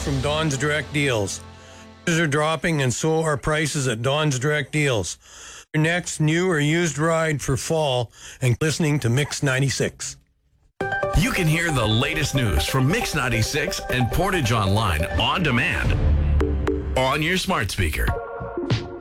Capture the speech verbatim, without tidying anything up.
from Don's Direct Deals. Prices are dropping and so are prices at Don's Direct Deals. Your next new or used ride for fall and listening to Mix ninety-six. You can hear the latest news from Mix ninety-six and Portage Online on demand on your smart speaker.